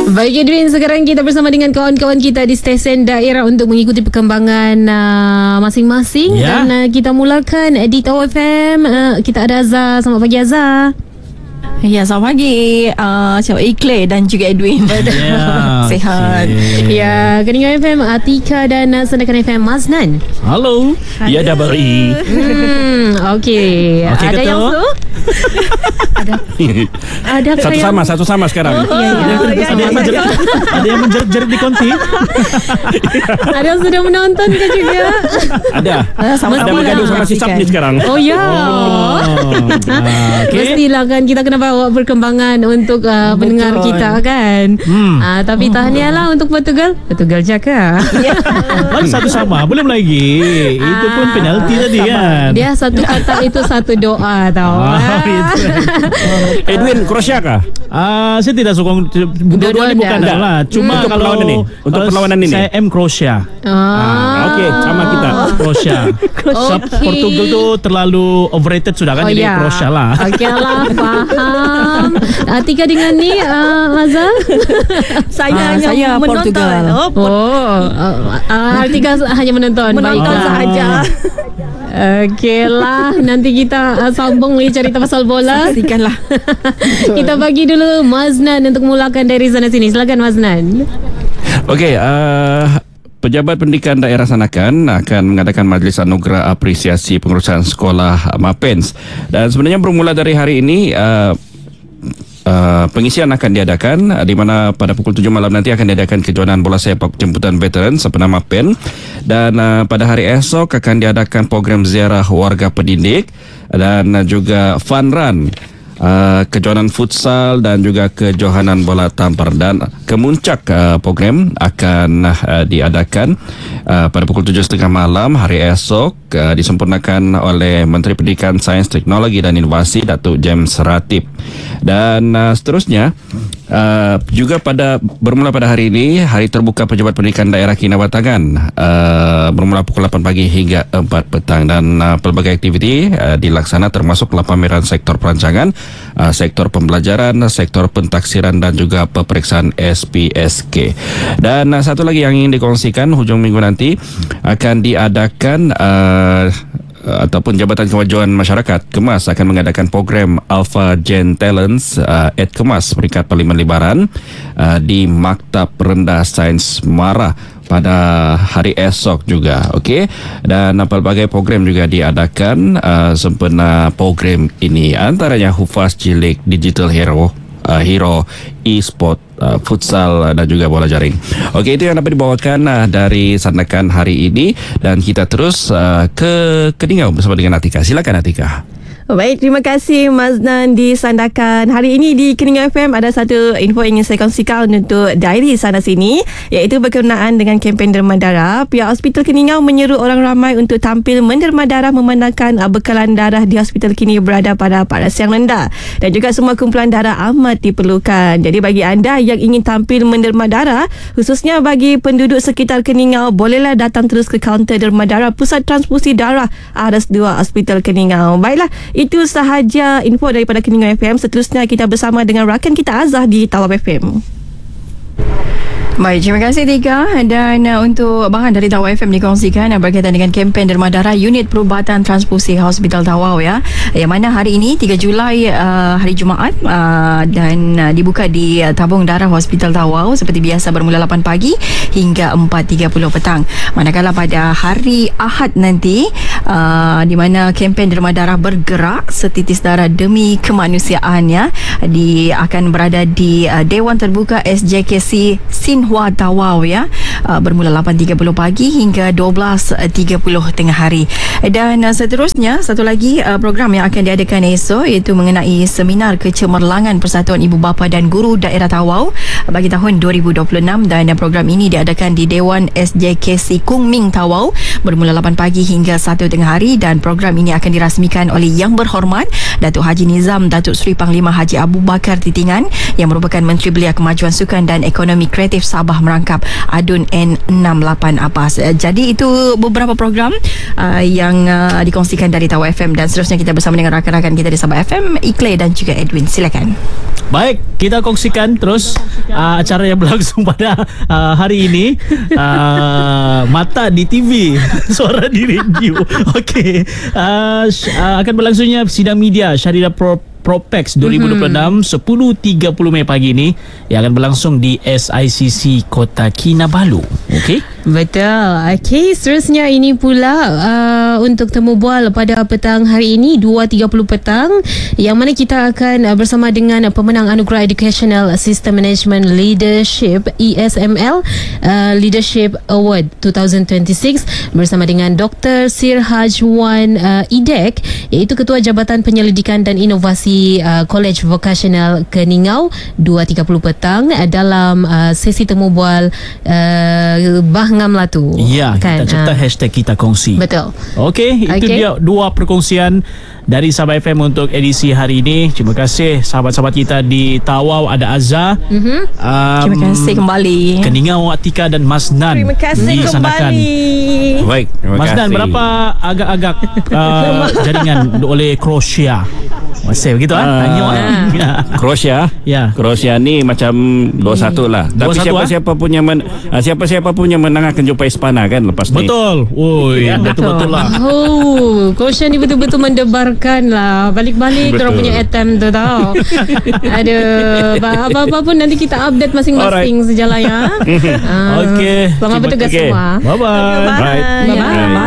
Baik Edwin, sekarang kita bersama dengan kawan-kawan kita di stesen daerah untuk mengikuti perkembangan masing-masing. Dan kita mulakan di Tawau FM. Kita ada Azhar. Selamat pagi Azhar. Ya, selamat pagi Claire dan juga Edwin. Sihat. Ya, Keningan FM Atika dan Sandakan FM Maznan. Halo. Ya, dah beri. Okey. Ada yang tu? Ada satu sama sekarang. Ada yang menjerit di konti. Ada yang sudah menonton ke juga? Ada bergaduh sama si Sapni sekarang. Oh ya. Mestilah kan kita kena bawa perkembangan untuk pendengar kita kan. Tapi tahniahlah untuk Portugal cakap. Baru satu sama, belum lagi. Itu pun penalti tadi kan. Dia satu kata itu satu doa tau. Edwin, Croatia kah? Saya tidak sokong dua-duanya, bukan lah. Cuma untuk perlawanan ini saya M Croatia. Okey, sama kita. Croatia. Portugal tu terlalu overrated sudah kan, jadi Croatia lah. Okey lah, faham. Atika dengan ni Azhar? Saya Portugal. Atika hanya menonton sahaja. Okeylah, nanti kita sambung lagi cerita pasal bola. Pastikanlah. Kita bagi dulu Maznan untuk mulakan dari sana sini. Silakan Maznan. Okey, Pejabat Pendidikan Daerah Sandakan akan mengadakan Majlis Anugerah Apresiasi Pengurusan Sekolah Mapens. Dan sebenarnya bermula dari hari ini pengisian akan diadakan, di mana pada pukul 7 malam nanti akan diadakan kejuaraan bola sepak jemputan veteran sepenuh Mapen, dan pada hari esok akan diadakan program ziarah warga pendidik dan juga fun run, kejuaraan futsal dan juga kejohanan bola tampar. Dan kemuncak program akan diadakan pada pukul 7.30 malam hari esok, disempurnakan oleh Menteri Pendidikan, Sains, Teknologi dan Inovasi Datuk James Ratib. Dan seterusnya juga bermula pada hari ini, hari terbuka Pejabat Pendidikan Daerah Kinabatangan, bermula pukul 8 pagi hingga 4 petang, dan pelbagai aktiviti dilaksana termasuk pameran sektor perancangan, sektor pembelajaran, sektor pentaksiran dan juga peperiksaan SPSK. Dan satu lagi yang ingin dikongsikan, hujung minggu nanti akan diadakan ataupun Jabatan Kemajuan Masyarakat Kemas akan mengadakan program Alpha Gen Talents at Kemas peringkat Parlimen Libaran di Maktab Rendah Sains Mara pada hari esok juga. Okey, dan pelbagai program juga diadakan sempena program ini, antaranya Hufaz Cilik, Digital Hero, e-sport, futsal dan juga bola jaring. Okey, itu yang dapat dibawakan dari Sandakan hari ini, dan kita terus ke Keningau bersama dengan Atika. Silakan Atika. Baik, terima kasih Maznan di Sandakan. Hari ini di Keningau FM ada satu info yang ingin saya kongsikan untuk diary sana sini, iaitu berkenaan dengan kempen derma darah. Pihak Hospital Keningau menyeru orang ramai untuk tampil menderma darah memandangkan bekalan darah di hospital kini berada pada paras yang rendah, dan juga semua kumpulan darah amat diperlukan. Jadi bagi anda yang ingin tampil menderma darah, khususnya bagi penduduk sekitar Keningau, bolehlah datang terus ke kaunter derma darah Pusat Transfusi Darah RS2 Hospital Keningau. Baiklah, itu sahaja info daripada Keningau FM. Seterusnya kita bersama dengan rakan kita Azhar di Tawau FM. Baik, terima kasih Tika. Dan untuk bahan dari Tawau FM dikongsikan berkaitan dengan kempen derma darah Unit Perubatan Transfusi Hospital Tawau, yang mana hari ini 3 Julai hari Jumaat, dan dibuka di tabung darah Hospital Tawau seperti biasa bermula 8 pagi hingga 4.30 petang. Manakala pada hari Ahad nanti, di mana kempen derma darah bergerak setitis darah demi kemanusiaan, akan berada di Dewan Terbuka SJKC Sinhua Tawau, bermula 8.30 pagi hingga 12.30 tengah hari. Dan seterusnya, satu lagi program yang akan diadakan esok, iaitu mengenai seminar kecemerlangan Persatuan Ibu Bapa dan Guru Daerah Tawau bagi tahun 2026, dan program ini diadakan di Dewan SJKC Kung Ming Tawau bermula 8 pagi hingga 1 tengah hari, dan program ini akan dirasmikan oleh Yang Berhormat Datuk Haji Nizam Datuk Seri Panglima Haji Abu Bakar Titingan, yang merupakan Menteri Belia Kemajuan Sukan dan Ekonomi Kreatif Sabah merangkap Adun N68 Abbas. Jadi itu beberapa program yang dikongsikan dari Tawau FM, dan seterusnya kita bersama dengan rakan-rakan kita di Sabah FM, Iqlay dan juga Edwin. Silakan. Baik, kita kongsikan terus acara yang berlangsung pada hari ini. Mata di TV, suara di radio. Okey, akan berlangsungnya sidang media Syariah Propex 2026 10.30 Mei pagi ini yang akan berlangsung di SICC Kota Kinabalu. Okey. Betul. Okey, seterusnya ini pula untuk temu bual pada petang hari ini 2.30 petang, yang mana kita akan bersama dengan pemenang Anugerah Educational System Management Leadership ESML Leadership Award 2026 bersama dengan Dr. Sir Hajwan Idek, iaitu Ketua Jabatan Penyelidikan dan Inovasi College Vocational Keningau, 2.30 petang dalam sesi temu bual Bahngam Latu. Ya, kita serta hashtag kita kongsi. Betul. Okey, itu dia dua perkongsian dari Sabah FM untuk edisi hari ini. Terima kasih sahabat-sahabat kita di Tawau, ada Azza. Terima kasih kembali. Keningau, Atika dan Masnan. Terima kasih kembali. Baik, terima Masnan, kasih. berapa agak-agak jaringan oleh Croatia? Masih begitu Croatia. Ya. Croatia ni macam 2-1 lah. Tapi 2-1, siapa-siapa pun yang menang akan jumpa Espana kan lepas ni. Betul. Oi, betul-betul lah. Oh, Croatia ni betul-betul mendebarkan lah. Balik-balik Betul. korang punya attempt tu tau. Aduh, apa-apa pun nanti kita update masing-masing sejalan ya. Okey. Selamat bertugas semua. Bye-bye. Right. Bye-bye.